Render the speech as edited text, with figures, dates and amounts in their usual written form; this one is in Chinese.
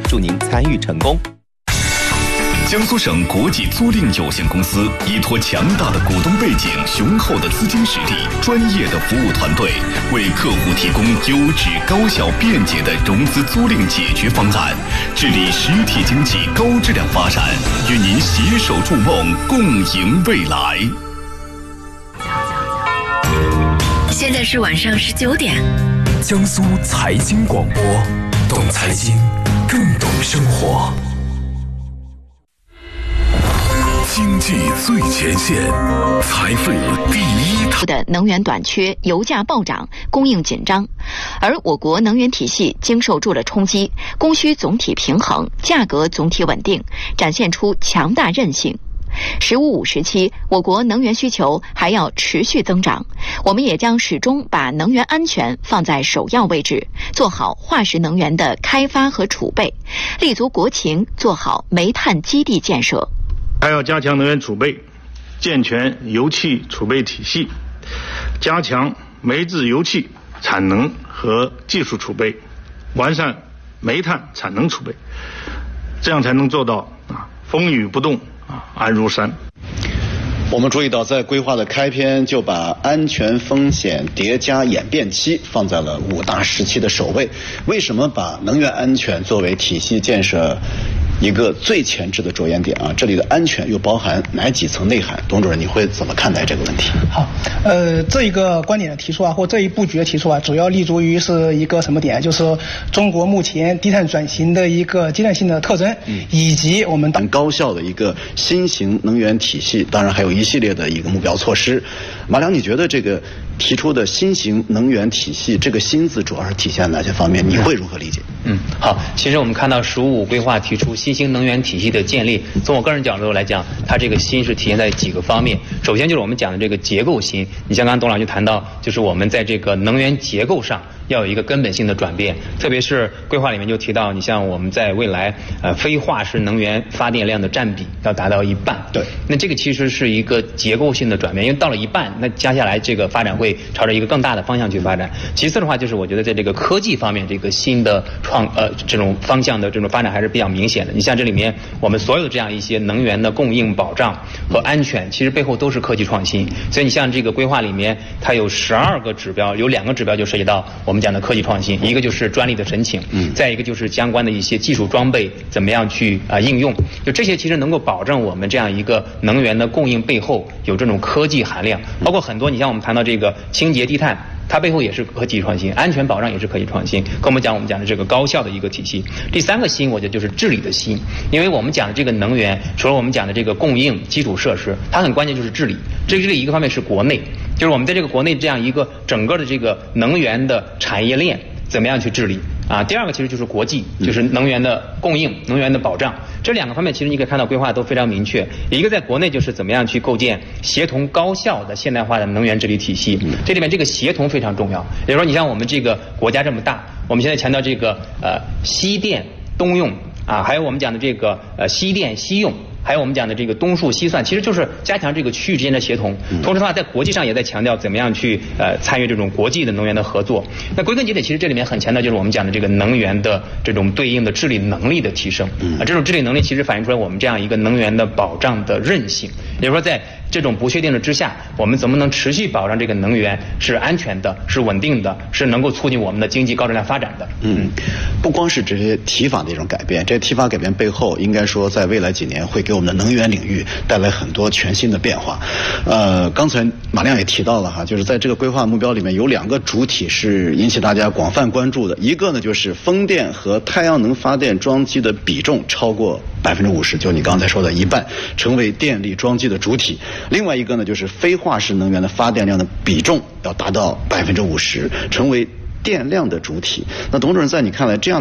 祝您参与成功。 江苏省国际租赁有限公司依托强大的股东背景、雄厚的资金实力、专业的服务团队，为客户提供优质、高效、便捷的融资租赁解决方案，致力实体经济高质量发展，与您携手筑梦，共赢未来。 现在是晚上19点。 江苏财经广播，懂财经，更懂生活。经济最前线，财富第一台。 的能源短缺、油价暴涨、供应紧张，而我国能源体系经受住了冲击，供需总体平衡，价格总体稳定，展现出强大韧性。“15+5”时期，我国能源需求还要持续增长，我们也将始终把能源安全放在首要位置，做好化石能源的开发和储备，立足国情，做好煤炭基地建设。 还要加强能源储备，健全油气储备体系，加强煤制油气产能和技术储备，完善煤炭产能储备，这样才能做到风雨不动，安如山。 我们注意到，在规划的开篇就把安全风险叠加演变期放在了5大时期的首位。为什么把能源安全作为体系建设一个最前置的着眼点啊？这里的安全又包含哪几层内涵？董主任，你会怎么看待这个问题？ 好，这一个观点的提出啊，或这一布局的提出啊，主要立足于是一个什么点？就是中国目前低碳转型的一个阶段性的特征，以及我们很高效的一个新型能源体系，当然还有一系列的一个目标措施。马良，你觉得这个提出的新型能源体系，这个“新”字主要是体现哪些方面？你会如何理解？ 好，其实我们看到“15+5”规划提出新型能源体系的建立，从我个人角度来讲，它这个“新”是体现在几个方面。首先就是我们讲的这个结构新，你像刚刚董老师谈到，就是我们在这个能源结构上要有一个根本性的转变，特别是规划里面就提到，你像我们在未来非化石能源发电量的占比要达到1半。 对， 那这个其实是一个结构性的转变，因为到了1半，那接下来这个发展会朝着一个更大的方向去发展。其次的话，就是我觉得在这个科技方面，这个新的这种方向的这种发展还是比较明显的。你像这里面我们所有的这样一些能源的供应保障和安全，其实背后都是科技创新。所以你像这个规划里面，它有12个指标，有2个指标就涉及到我们讲的科技创新，一个就是专利的申请，再一个就是相关的一些技术装备怎么样去应用。就这些其实能够保证我们这样一个能源的供应背后有这种科技含量，包括很多你像我们谈到这个清洁低碳，它背后也是科技创新，安全保障也是科技创新，跟我们讲的这个高效的一个体系。第3个新，我觉得就是治理的新，因为我们讲的这个能源，除了我们讲的这个供应基础设施，它很关键就是治理。这个一个方面是国内，就是我们在这个国内这样一个整个的这个能源的产业链怎么样去治理啊？第2个其实就是国际，就是能源的供应、能源的保障。这2个方面其实你可以看到规划都非常明确。一个在国内就是怎么样去构建协同高效的现代化的能源治理体系，这里面这个协同非常重要。也就是说，你像我们这个国家这么大，我们现在强调这个西电东用啊，还有我们讲的这个西电西用，还有我们讲的这个东数西算，其实就是加强这个区域之间的协同。同时的话，在国际上也在强调怎么样去参与这种国际的能源的合作。那归根结底，其实这里面很强调就是我们讲的这个能源的这种对应的治理能力的提升。这种治理能力其实反映出来我们这样一个能源的保障的韧性。也就是说，在这种不确定的之下，我们怎么能持续保障这个能源是安全的、是稳定的、是能够促进我们的经济高质量发展的？ 不光是这些提法的一种改变，这些提法改变背后，应该说在未来几年会给我们的能源领域带来很多全新的变化。刚才马亮也提到了哈，就是在这个规划目标里面有2个主体是引起大家广泛关注的，一个呢就是风电和太阳能发电装机的比重超过50%，就你刚才说的1半，成为电力装机的主体。另外一个呢就是非化石能源的发电量的比重要达到50%，成为电量的主体。那董主任，在你看来这样